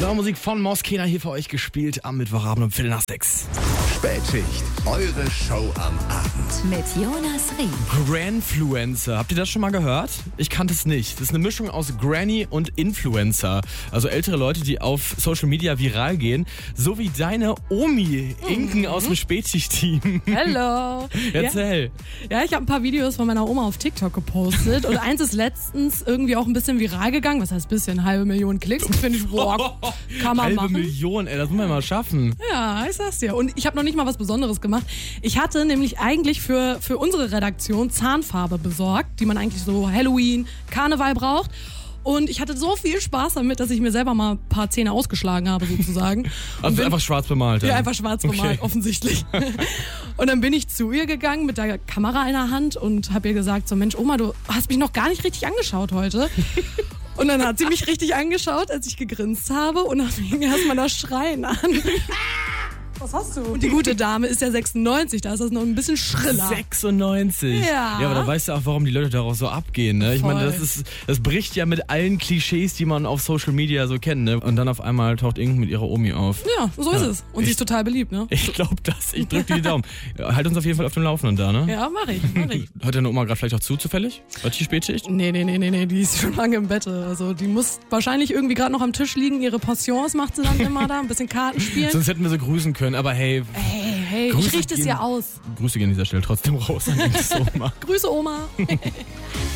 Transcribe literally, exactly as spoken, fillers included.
So, Musik von Moskena hier für euch gespielt am Mittwochabend um Viertel nach sechs. Spätschicht, eure Show am Abend. Mit Jonas Rieck. Granfluencer, habt ihr das schon mal gehört? Ich kannte es nicht. Das ist eine Mischung aus Granny und Influencer. Also ältere Leute, die auf Social Media viral gehen. So wie deine Omi, Inken mhm. aus dem Spätschicht-Team. Hallo. Erzähl. Ja, ja ich habe ein paar Videos von meiner Oma auf TikTok gepostet. Und eins ist letztens irgendwie auch ein bisschen viral gegangen. Was heißt bisschen? Eine halbe Million Klicks. Finde ich, boah, kann man halbe machen. Halbe Million, ey, das müssen wir mal schaffen. Ja, ich sag's dir. Und ich habe noch nicht mal was Besonderes gemacht. Ich hatte nämlich eigentlich für, für unsere Redaktion Zahnfarbe besorgt, die man eigentlich so Halloween, Karneval braucht. Und ich hatte so viel Spaß damit, dass ich mir selber mal ein paar Zähne ausgeschlagen habe, sozusagen. Also bin, einfach schwarz bemalt? Ja, ja einfach schwarz bemalt, okay. Offensichtlich. Und dann bin ich zu ihr gegangen mit der Kamera in der Hand und habe ihr gesagt, so Mensch, Oma, du hast mich noch gar nicht richtig angeschaut heute. Und dann hat sie mich richtig angeschaut, als ich gegrinst habe und dann fing erstmal das Schreien an. Was hast du? Und die gute Dame ist ja sechsundneunzig, da ist das noch ein bisschen schriller. sechsundneunzig? Ja. Ja, aber da weißt du auch, warum die Leute darauf so abgehen, ne? Ich Voll. meine, das ist, das bricht ja mit allen Klischees, die man auf Social Media so kennt, ne? Und dann auf einmal taucht Inken mit ihrer Omi auf. Ja, so ja. ist es. Und ich, sie ist total beliebt, ne? Ich glaube das. Ich drück dir die Daumen. Halt uns auf jeden Fall auf dem Laufenden da, ne? Ja, mach ich, mach ich. Hört deine Oma gerade vielleicht auch zu, zufällig? Hört die Spätschicht? Nee, nee, nee, nee, nee, die ist schon lange im Bett. Also die muss wahrscheinlich irgendwie gerade noch am Tisch liegen. Ihre Pensions macht sie dann immer da, ein bisschen Karten spielen. Sonst hätten wir sie grüßen können, aber hey... Hey, hey, Grüße ich richte es gehen, ja aus. Grüße gehen an dieser Stelle trotzdem raus an die Oma. Grüße, Oma.